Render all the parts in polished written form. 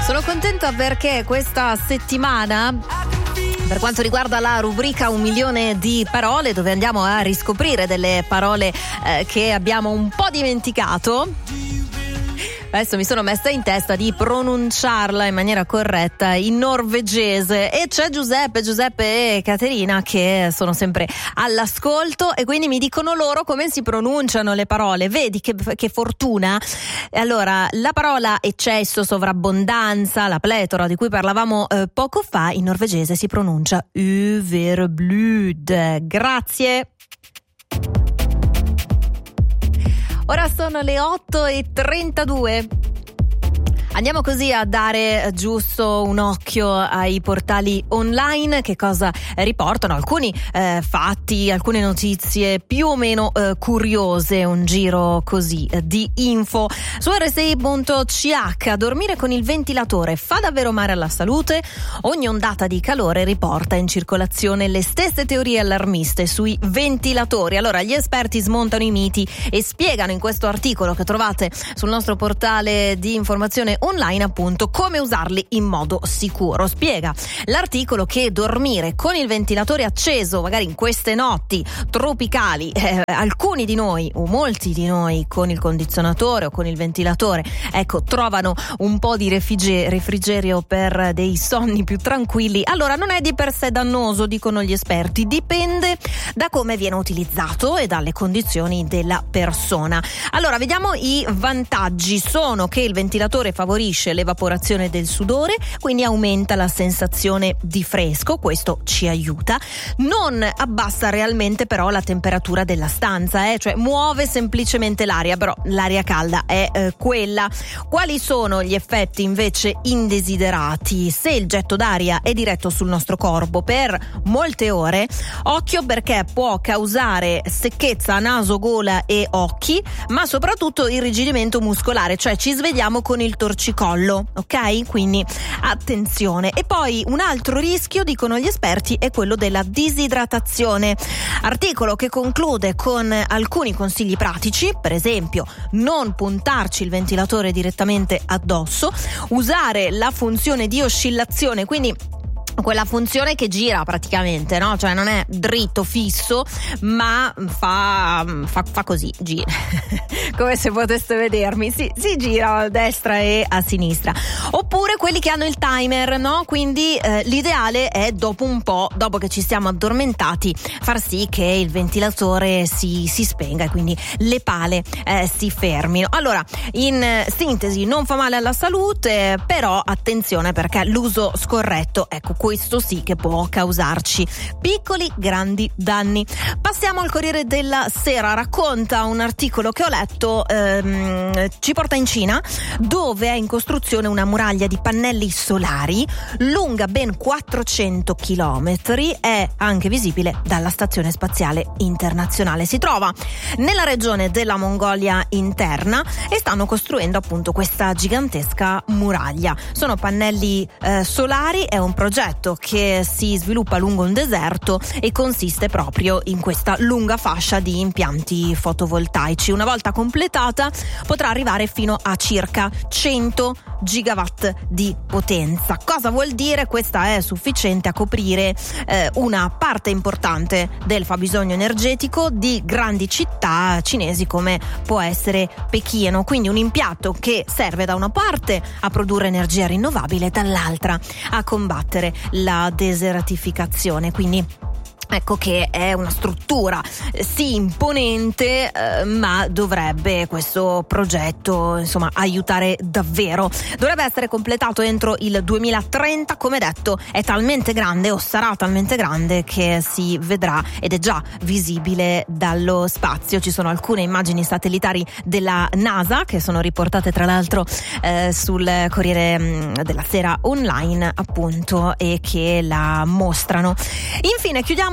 Sono contenta perché questa settimana, per quanto riguarda la rubrica 1 milione di parole, dove andiamo a riscoprire delle parole che abbiamo un po' dimenticato, adesso mi sono messa in testa di pronunciarla in maniera corretta in norvegese, e c'è Giuseppe e Caterina che sono sempre all'ascolto e quindi mi dicono loro come si pronunciano le parole. Vedi che fortuna? Allora, la parola eccesso, sovrabbondanza, la pletora di cui parlavamo poco fa, in norvegese si pronuncia overblud. Grazie. Ora sono le 8:32. Andiamo così a dare giusto un occhio ai portali online, che cosa riportano, alcuni fatti, alcune notizie più o meno curiose, un giro così di info. Su RSI.ch, dormire con il ventilatore fa davvero male alla salute? Ogni ondata di calore riporta in circolazione le stesse teorie allarmiste sui ventilatori. Allora, gli esperti smontano i miti e spiegano in questo articolo che trovate sul nostro portale di informazione online, appunto, come usarli in modo sicuro. Spiega l'articolo che dormire con il ventilatore acceso, magari in queste notti tropicali, alcuni di noi o molti di noi con il condizionatore o con il ventilatore, ecco, trovano un po' di refrigerio per dei sonni più tranquilli. Allora, non è di per sé dannoso, dicono gli esperti, dipende da come viene utilizzato e dalle condizioni della persona. Allora, vediamo i vantaggi. Sono che il ventilatore favorisce l'evaporazione del sudore, quindi aumenta la sensazione di fresco, questo ci aiuta. Non abbassa realmente però la temperatura della stanza, cioè muove semplicemente l'aria, però l'aria calda è quella. Quali sono gli effetti invece indesiderati? Se il getto d'aria è diretto sul nostro corpo per molte ore, occhio, perché può causare secchezza a naso, gola e occhi, ma soprattutto irrigidimento muscolare, cioè ci svegliamo con il torcicollo, ok? Quindi attenzione. E poi un altro rischio, dicono gli esperti, è quello della disidratazione. Articolo che conclude con alcuni consigli pratici, per esempio non puntarci il ventilatore direttamente addosso, usare la funzione di oscillazione, quindi quella funzione che gira praticamente, no? Cioè non è dritto fisso, ma fa così, gira come se poteste vedermi, si gira a destra e a sinistra. Oppure quelli che hanno il timer, no? Quindi l'ideale è dopo un po', dopo che ci siamo addormentati, far sì che il ventilatore si spenga e quindi le pale si fermino. Allora, in sintesi, non fa male alla salute, però attenzione, perché l'uso scorretto, ecco, questo sì che può causarci piccoli grandi danni. Passiamo al Corriere della Sera. Racconta un articolo che ho letto, ci porta in Cina, dove è in costruzione una muraglia di pannelli solari lunga ben 400 chilometri, è anche visibile dalla Stazione Spaziale Internazionale. Si trova nella regione della Mongolia interna e stanno costruendo appunto questa gigantesca muraglia. Sono pannelli solari, è un progetto che si sviluppa lungo un deserto e consiste proprio in questa lunga fascia di impianti fotovoltaici. Una volta completata potrà arrivare fino a circa 100 gigawatt di potenza. Cosa vuol dire? Questa è sufficiente a coprire una parte importante del fabbisogno energetico di grandi città cinesi come può essere Pechino. Quindi un impianto che serve da una parte a produrre energia rinnovabile, dall'altra a combattere la desertificazione. Quindi ecco che è una struttura sì imponente, ma dovrebbe questo progetto insomma aiutare davvero. Dovrebbe essere completato entro il 2030, come detto è talmente grande o sarà talmente grande che si vedrà ed è già visibile dallo spazio. Ci sono alcune immagini satellitari della NASA che sono riportate tra l'altro sul Corriere della Sera online, appunto, e che la mostrano. Infine chiudiamo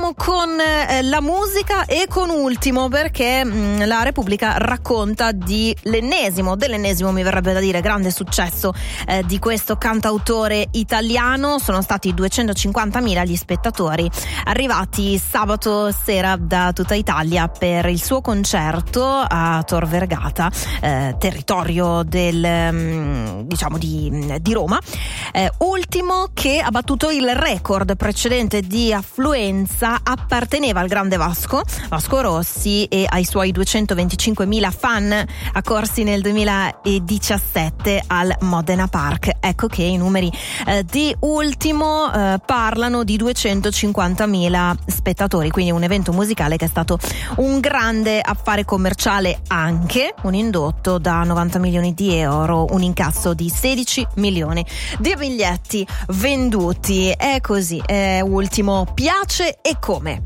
Chiudiamo con la musica e con Ultimo, perché la Repubblica racconta dell'ennesimo mi verrebbe da dire grande successo di questo cantautore italiano. Sono stati 250.000 gli spettatori arrivati sabato sera da tutta Italia per il suo concerto a Tor Vergata, territorio del di Roma. Ultimo, che ha battuto il record precedente di affluenza, apparteneva al grande Vasco Rossi e ai suoi 225.000 fan accorsi nel 2017 al Modena Park. Ecco che i numeri di Ultimo parlano di 250.000 spettatori, quindi un evento musicale che è stato un grande affare commerciale, anche un indotto da 90 milioni di euro, un incasso di 16 milioni di biglietti venduti. È così, Ultimo piace e come?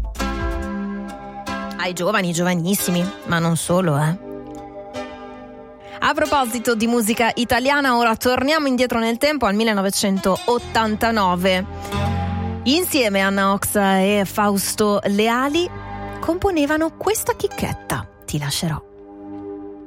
Ai giovani, giovanissimi, ma non solo, A proposito di musica italiana, ora torniamo indietro nel tempo al 1989. Insieme Anna Oxa e Fausto Leali componevano questa chicchetta, Ti lascerò.